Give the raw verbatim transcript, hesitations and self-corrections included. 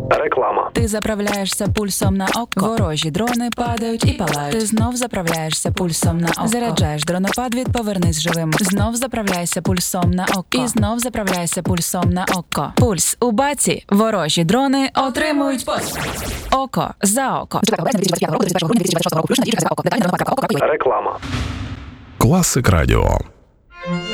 Реклама. Ти заправляєшся пульсом на око. Ворожі дрони падають і палають. Ти знов заправляєшся пульсом на око. Заряджаєш дронопад від повернись живим. Знов заправляйся пульсом на око. І знов заправляйся пульсом на око. Пульс у баці. Ворожі дрони отримують поспіх. Око за око. Реклама. Класик Радіо.